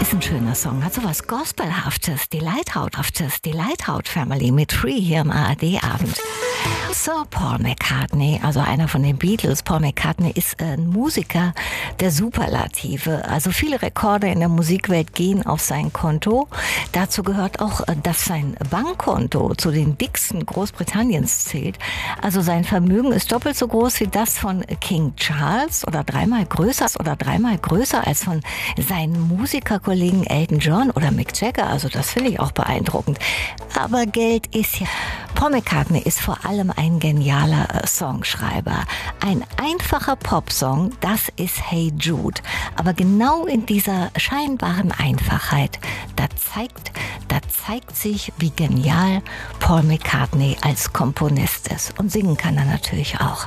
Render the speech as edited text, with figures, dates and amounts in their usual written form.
ist ein schöner Song, hat so was Gospelhaftes, die Lighthouse Family mit Free hier im ARD-Abend. Sir Paul McCartney, also einer von den Beatles. Paul McCartney ist ein Musiker der Superlative. Also viele Rekorde in der Musikwelt gehen auf sein Konto. Dazu gehört auch, dass sein Bankkonto zu den dicksten Großbritanniens zählt. Also sein Vermögen ist doppelt so groß wie das von King Charles oder dreimal größer als von seinen Musikerkollegen Elton John oder Mick Jagger. Also das finde ich auch beeindruckend. Aber Geld ist ja... Paul McCartney ist vor allem ein genialer Songschreiber. Ein einfacher Popsong, das ist Hey Jude. Aber genau in dieser scheinbaren Einfachheit, da zeigt sich, wie genial Paul McCartney als Komponist ist. Und singen kann er natürlich auch.